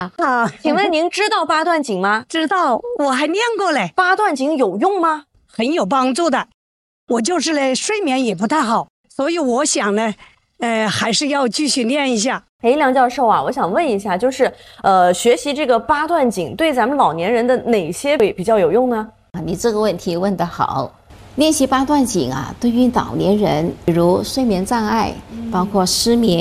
好， 请问您知道八段锦吗？ 知道，我还练过嘞。 八段锦有用吗？ 很有帮助的。我就是呢，睡眠也不太好，所以我想呢，还是要继续练一下。 梁教授啊，我想问一下，就是学习这个八段锦对咱们老年人的哪些比较有用呢？ 你这个问题问得好。练习八段锦啊，对于老年人，比如睡眠障碍，包括失眠。